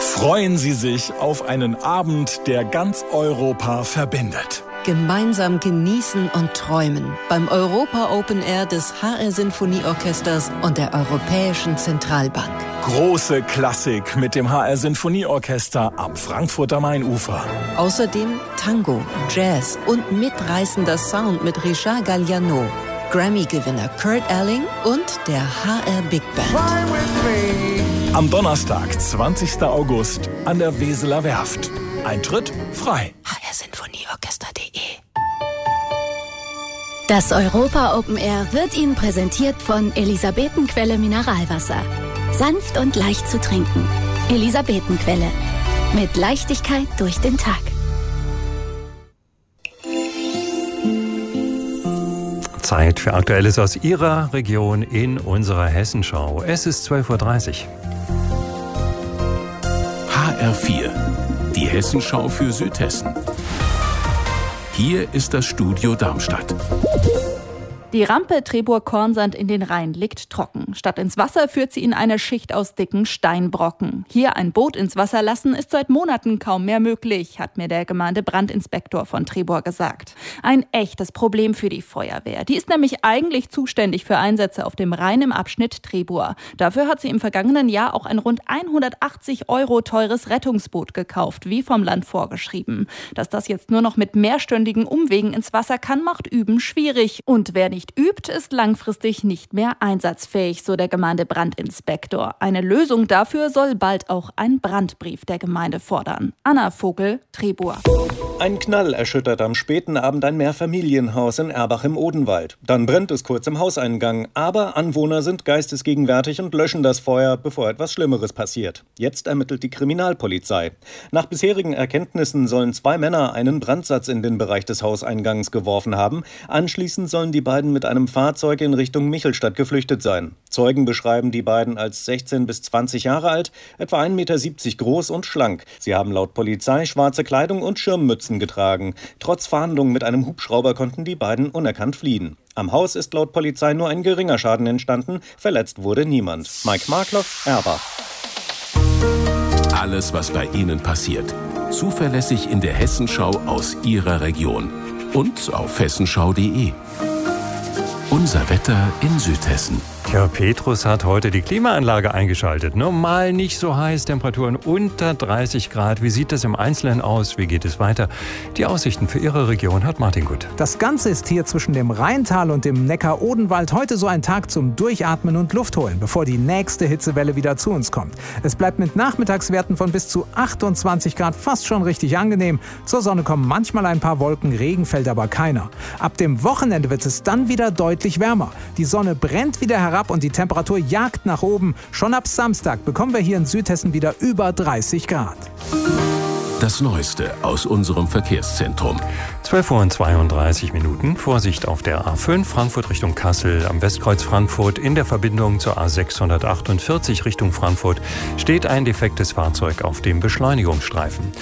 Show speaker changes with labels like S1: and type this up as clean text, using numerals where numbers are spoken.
S1: Freuen Sie sich auf einen Abend, der ganz Europa verbindet.
S2: Gemeinsam genießen und träumen beim Europa Open Air des HR Sinfonieorchesters und der Europäischen Zentralbank.
S1: Große Klassik mit dem HR Sinfonieorchester am Frankfurter Mainufer.
S2: Außerdem Tango, Jazz und mitreißender Sound mit Richard Galliano, Grammy-Gewinner Kurt Elling und der HR Big Band.
S1: Am Donnerstag, 20. August, an der Weseler Werft. Eintritt frei.
S2: hrsinfonieorchester.de.
S3: Das Europa Open Air wird Ihnen präsentiert von Elisabetenquelle Mineralwasser. Sanft und leicht zu trinken. Elisabetenquelle. Mit Leichtigkeit durch den Tag.
S4: Zeit für Aktuelles aus Ihrer Region in unserer Hessenschau. Es ist 12:30 Uhr.
S5: HR4, die Hessenschau für Südhessen. Hier ist das Studio Darmstadt.
S6: Die Rampe Trebour-Kornsand in den Rhein liegt trocken. Statt ins Wasser führt sie in eine Schicht aus dicken Steinbrocken. Hier ein Boot ins Wasser lassen ist seit Monaten kaum mehr möglich, hat mir der Gemeindebrandinspektor von Trebour gesagt. Ein echtes Problem für die Feuerwehr. Die ist nämlich eigentlich zuständig für Einsätze auf dem Rhein im Abschnitt Trebour. Dafür hat sie im vergangenen Jahr auch ein rund 180 € teures Rettungsboot gekauft, wie vom Land vorgeschrieben. Dass das jetzt nur noch mit mehrstündigen Umwegen ins Wasser kann, macht Üben schwierig. Und wer nicht übt, ist langfristig nicht mehr einsatzfähig, so der Gemeindebrandinspektor. Eine Lösung dafür soll bald auch ein Brandbrief der Gemeinde fordern. Anna Vogel, Trebour.
S7: Ein Knall erschüttert am späten Abend ein Mehrfamilienhaus in Erbach im Odenwald. Dann brennt es kurz im Hauseingang. Aber Anwohner sind geistesgegenwärtig und löschen das Feuer, bevor etwas Schlimmeres passiert. Jetzt ermittelt die Kriminalpolizei. Nach bisherigen Erkenntnissen sollen 2 Männer einen Brandsatz in den Bereich des Hauseingangs geworfen haben. Anschließend sollen die beiden mit einem Fahrzeug in Richtung Michelstadt geflüchtet sein. Zeugen beschreiben die beiden als 16 bis 20 Jahre alt, etwa 1,70 Meter groß und schlank. Sie haben laut Polizei schwarze Kleidung und Schirmmützen getragen. Trotz Fahndung mit einem Hubschrauber konnten die beiden unerkannt fliehen. Am Haus ist laut Polizei nur ein geringer Schaden entstanden, verletzt wurde niemand. Mike Markloff, Erbach.
S5: Alles, was bei Ihnen passiert. Zuverlässig in der Hessenschau aus Ihrer Region. Und auf hessenschau.de. Unser Wetter in Südhessen.
S4: Tja, Petrus hat heute die Klimaanlage eingeschaltet. Normal nicht so heiß, Temperaturen unter 30 Grad. Wie sieht das im Einzelnen aus? Wie geht es weiter? Die Aussichten für Ihre Region hat Martin Gut.
S8: Das Ganze ist hier zwischen dem Rheintal und dem Neckar-Odenwald heute so ein Tag zum Durchatmen und Luft holen, bevor die nächste Hitzewelle wieder zu uns kommt. Es bleibt mit Nachmittagswerten von bis zu 28 Grad fast schon richtig angenehm. Zur Sonne kommen manchmal ein paar Wolken, Regen fällt aber keiner. Ab dem Wochenende wird es dann wieder deutlich wärmer. Die Sonne brennt wieder herab und die Temperatur jagt nach oben. Schon ab Samstag bekommen wir hier in Südhessen wieder über 30 Grad.
S5: Das Neueste aus unserem Verkehrszentrum.
S4: 12:32 Uhr. Vorsicht auf der A5 Frankfurt Richtung Kassel. Am Westkreuz Frankfurt in der Verbindung zur A648 Richtung Frankfurt steht ein defektes Fahrzeug auf dem Beschleunigungsstreifen.